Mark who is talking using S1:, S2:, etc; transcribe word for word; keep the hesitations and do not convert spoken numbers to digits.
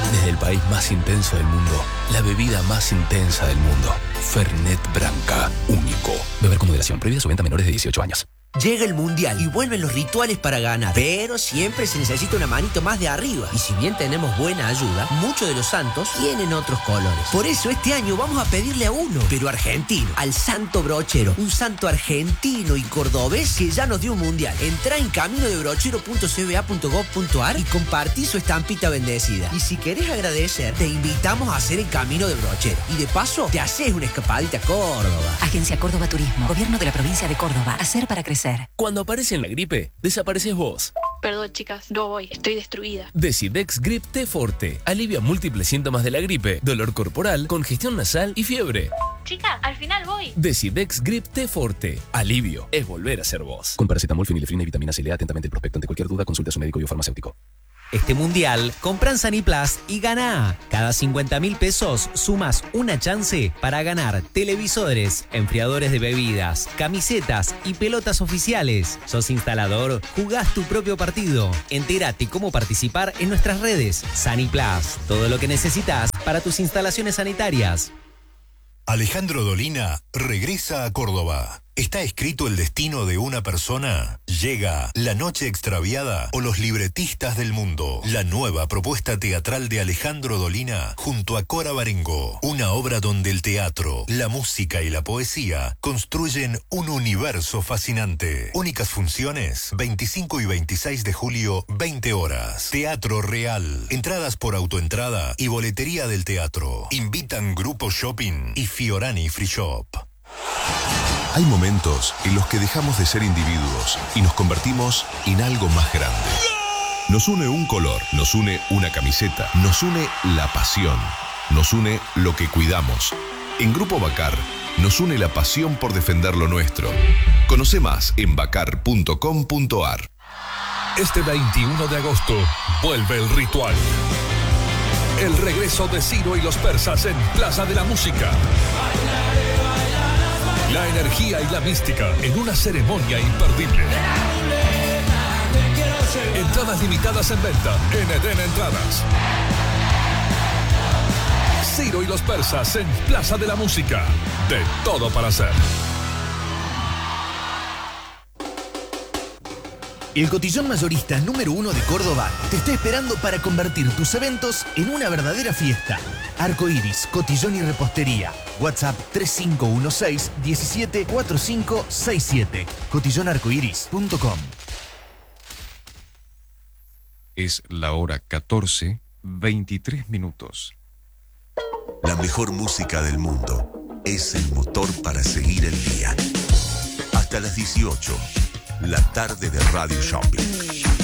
S1: Desde el país más intenso del mundo, la bebida más intensa del mundo. Fernet Branca, único. Beber con moderación, prohibida su venta a menores de dieciocho años.
S2: Llega el Mundial y vuelven los rituales para ganar, pero siempre se necesita una manito más de arriba. Y si bien tenemos buena ayuda, muchos de los santos tienen otros colores. Por eso este año vamos a pedirle a uno, pero argentino, al Santo Brochero. Un santo argentino y cordobés que ya nos dio un Mundial. Entrá en camino de brochero punto c b a punto gov punto a r y compartí su estampita bendecida. Y si querés agradecer, te invitamos a hacer el Camino de Brochero. Y de paso, te haces una escapadita a Córdoba.
S3: Agencia Córdoba Turismo, Gobierno de la Provincia de Córdoba. Hacer para crecer.
S1: Cuando aparece la gripe, desapareces vos.
S4: Perdón, chicas, no voy, estoy destruida.
S1: Decidex Grip T Forte alivia múltiples síntomas de la gripe, dolor corporal, congestión nasal y fiebre.
S4: Chicas, al final voy.
S1: Decidex Grip T Forte. Alivio es volver a ser vos. Con paracetamol, fenilefrina y vitamina C. Lea atentamente el prospecto. Ante cualquier duda, consulte a su médico y o farmacéutico.
S5: Este mundial, compran Saniplas y gana. Cada cincuenta mil pesos sumas una chance para ganar televisores, enfriadores de bebidas, camisetas y pelotas oficiales. ¿Sos instalador? Jugás tu propio partido. Entérate cómo participar en nuestras redes. Saniplas, todo lo que necesitas para tus instalaciones sanitarias.
S6: Alejandro Dolina regresa a Córdoba. ¿Está escrito el destino de una persona? Llega La Noche Extraviada o Los Libretistas del Mundo. La nueva propuesta teatral de Alejandro Dolina junto a Cora Barengo. Una obra donde el teatro, la música y la poesía construyen un universo fascinante. Únicas funciones, veinticinco y veintiséis de julio, veinte horas. Teatro Real. Entradas por autoentrada y boletería del teatro. Invitan Grupo Shopping y Fiorani Free Shop.
S7: Hay momentos en los que dejamos de ser individuos y nos convertimos en algo más grande. Nos une un color, nos une una camiseta, nos une la pasión, nos une lo que cuidamos. En Grupo Bacar nos une la pasión por defender lo nuestro. Conoce más en bacar punto com punto a r.
S8: Este veintiuno de agosto vuelve el ritual. El regreso de Ciro y los Persas en Plaza de la Música. La energía y la mística en una ceremonia imperdible. Entradas limitadas en venta en Eden Entradas. Ciro y los Persas en Plaza de la Música. De todo para hacer.
S9: El cotillón mayorista número uno de Córdoba te está esperando para convertir tus eventos en una verdadera fiesta. Arco Iris, cotillón y repostería. WhatsApp tres cinco uno seis, uno siete cuatro cinco seis siete. cotillón arco iris punto com.
S10: Es la hora catorce, veintitrés minutos.
S11: La mejor música del mundo es el motor para seguir el día. Hasta las dieciocho. La tarde de Radio Shopping.